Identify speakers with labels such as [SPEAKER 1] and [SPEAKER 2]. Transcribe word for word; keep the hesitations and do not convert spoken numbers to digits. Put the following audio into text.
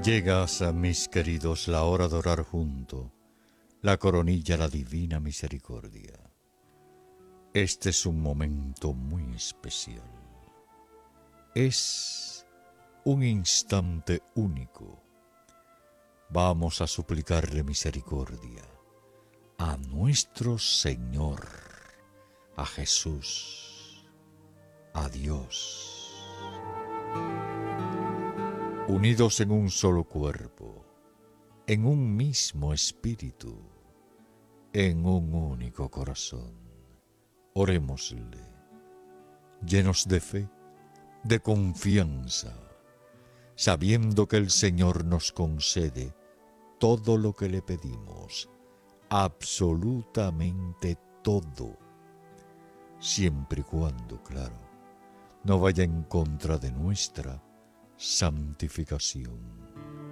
[SPEAKER 1] Llegas a mis queridos la hora de orar junto, la coronilla, la divina misericordia. Este es un momento muy especial. Es un instante único. Vamos a suplicarle misericordia a nuestro Señor, a Jesús, a Dios. Unidos en un solo cuerpo, en un mismo espíritu, en un único corazón. Orémosle, llenos de fe, de confianza, sabiendo que el Señor nos concede todo lo que le pedimos, absolutamente todo, siempre y cuando, claro, no vaya en contra de nuestra santificación.